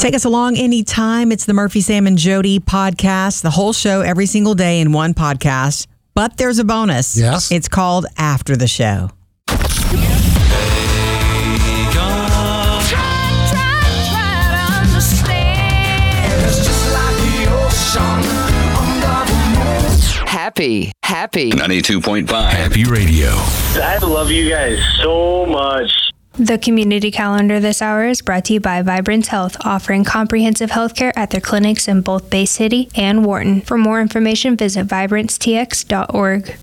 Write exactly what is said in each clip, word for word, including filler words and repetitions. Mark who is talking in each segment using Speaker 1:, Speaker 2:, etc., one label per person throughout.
Speaker 1: Take us along anytime. It's the Murphy, Sam, and Jody podcast. The whole show every single day in one podcast. But there's a bonus.
Speaker 2: Yes.
Speaker 1: It's called After the Show.
Speaker 3: Happy, happy.
Speaker 4: ninety-two point five Happy Radio.
Speaker 5: I love you guys so much.
Speaker 6: The community calendar this hour is brought to you by Vibrance Health, offering comprehensive health care at their clinics in both Bay City and Wharton. For more information, visit vibrance t x dot org.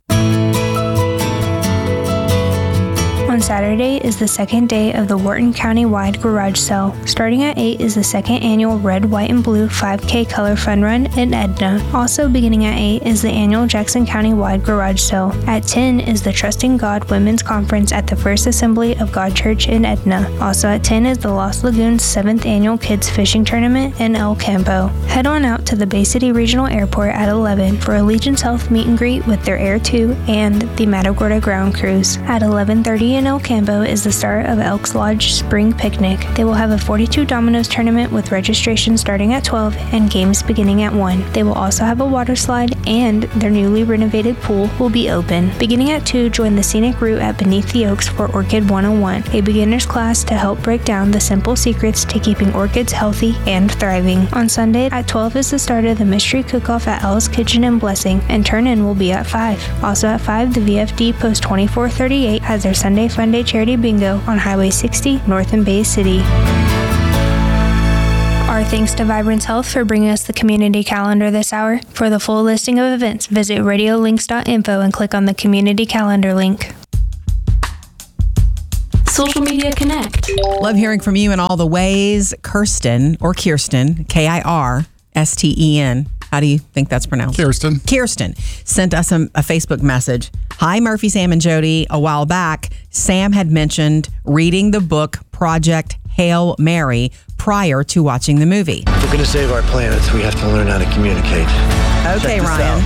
Speaker 6: On Saturday is the second day of the Wharton County-wide garage sale. Starting at eight is the second annual Red, White, and Blue five K Color Fun Run in Edna. Also beginning at eight is the annual Jackson County-wide garage sale. At ten is the Trusting God Women's Conference at the First Assembly of God Church in Edna. Also at ten is the Lost Lagoons seventh Annual Kids Fishing Tournament in El Campo. Head on out to the Bay City Regional Airport at eleven for Allegiance Health meet and greet with their Air two and the Matagorda Ground Cruise. At eleven thirty in El Campo is the start of Elks Lodge Spring Picnic. They will have a forty-two Dominoes tournament with registration starting at twelve and games beginning at one. They will also have a water slide, and their newly renovated pool will be open. Beginning at two, join the scenic route at Beneath the Oaks for Orchid one oh one, a beginner's class to help break down the simple secrets to keeping orchids healthy and thriving. On Sunday at twelve is the start of the mystery cook-off at Alice Kitchen and Blessing, and turn-in will be at five. Also at five, the V F D Post twenty-four thirty-eight has their Sunday Fun Day Charity Bingo on Highway sixty, north in Bay City. Our thanks to Vibrance Health for bringing us the community calendar this hour. For the full listing of events, visit radio links dot info and click on the community calendar link. Social Media Connect.
Speaker 1: Love hearing from you in all the ways. Kirsten, or Kirsten, K I R S T E N. How do you think that's pronounced?
Speaker 2: Kirsten.
Speaker 1: Kirsten sent us a, a Facebook message. Hi, Murphy, Sam, and Jody. A while back, Sam had mentioned reading the book Project Hail Mary prior to watching the movie.
Speaker 7: If we're going to save our planet, we have to learn how to communicate.
Speaker 1: Okay, Ryan.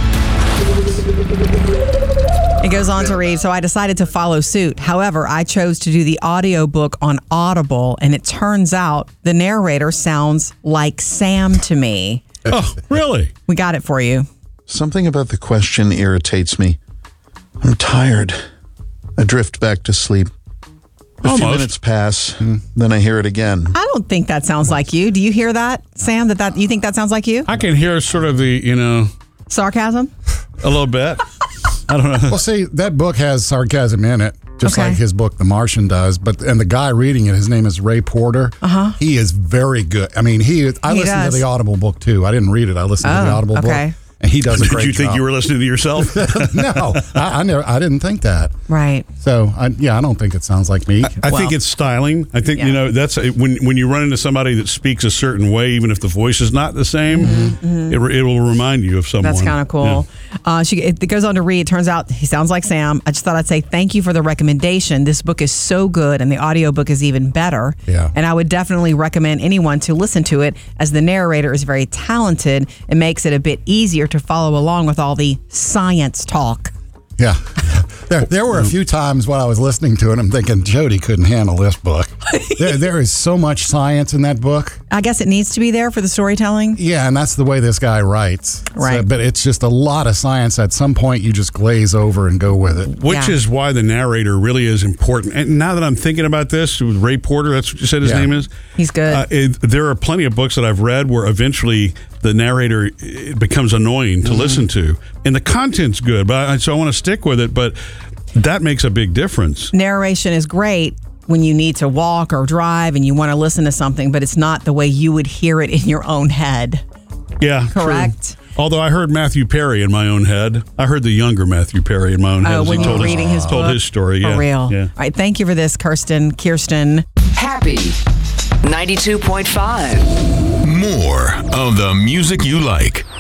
Speaker 1: It goes on to read, so I decided to follow suit. However, I chose to do the audiobook on Audible, and it turns out the narrator sounds like Sam to me.
Speaker 8: Oh, really?
Speaker 1: We got it for you.
Speaker 9: Something about the question irritates me. I'm tired. I drift back to sleep. A
Speaker 8: Almost.
Speaker 9: few minutes pass, and then I hear it again.
Speaker 1: I don't think that sounds like you. Do you hear that, Sam? That that you think that sounds like you?
Speaker 8: I can hear sort of the, you know,
Speaker 1: Sarcasm?
Speaker 8: a little bit. I don't know.
Speaker 2: Well, see, that book has sarcasm in it, just
Speaker 1: Okay.
Speaker 2: like his book, The Martian, does. But and the guy reading it, his name is Ray Porter. Uh-huh. He is very good. I mean, he. Is, I
Speaker 1: He
Speaker 2: listened
Speaker 1: does.
Speaker 2: to the Audible book too. I didn't read it. I listened to the
Speaker 1: Oh,
Speaker 2: Audible
Speaker 1: okay.
Speaker 2: book, and he does a
Speaker 8: Did
Speaker 2: great
Speaker 8: you think
Speaker 2: job.
Speaker 8: you were listening to yourself?
Speaker 2: No, I, I never. I didn't think that.
Speaker 1: Right.
Speaker 2: So, I, yeah, I don't think it sounds like me.
Speaker 8: I
Speaker 1: Well,
Speaker 8: think it's styling. I think,
Speaker 1: yeah.
Speaker 8: you know, that's when when you run into somebody that speaks a certain way, even if the voice is not the same, It, it will remind you of someone.
Speaker 1: That's kind of cool.
Speaker 8: Yeah.
Speaker 1: Uh, she, it, it goes on to read. It turns out he sounds like Sam. I just thought I'd say thank you for the recommendation. This book is so good, and the audiobook is even better.
Speaker 2: Yeah.
Speaker 1: And I would definitely recommend anyone to listen to it, as the narrator is very talented and makes it a bit easier to follow along with all the science talk.
Speaker 2: Yeah. There, there were a few times while I was listening to it, I'm thinking, Jody couldn't handle this book. there, there is so much science in that book.
Speaker 1: I guess it needs to be there for the storytelling.
Speaker 2: Yeah, and that's the way this guy writes.
Speaker 1: Right.
Speaker 2: So, but it's just a lot of science. At some point, you just glaze over and go with it.
Speaker 8: Which
Speaker 1: Yeah.
Speaker 8: is why the narrator really is important. And now that I'm thinking about this, with Ray Porter, that's what you said his
Speaker 2: Yeah.
Speaker 8: name is?
Speaker 1: He's good.
Speaker 8: Uh, it, there are plenty of books that I've read where eventually the narrator it becomes annoying to
Speaker 1: Mm-hmm.
Speaker 8: listen to. And the content's good, but I, so I want to stick with it. But that makes a big difference.
Speaker 1: Narration is great when you need to walk or drive and you want to listen to something, but it's not the way you would hear it in your own head.
Speaker 8: Yeah,
Speaker 1: Correct.
Speaker 8: True. Although I heard Matthew Perry in my own head. I heard the younger Matthew Perry in my own head.
Speaker 1: Oh,
Speaker 8: as
Speaker 1: when
Speaker 8: he
Speaker 1: you're
Speaker 8: told
Speaker 1: reading his
Speaker 8: told
Speaker 1: book?
Speaker 8: his story.
Speaker 1: For
Speaker 8: Yeah,
Speaker 1: real.
Speaker 8: Yeah.
Speaker 1: All right. Thank you for this, Kirsten. Kirsten.
Speaker 3: Happy ninety-two point five.
Speaker 4: More of the music you like.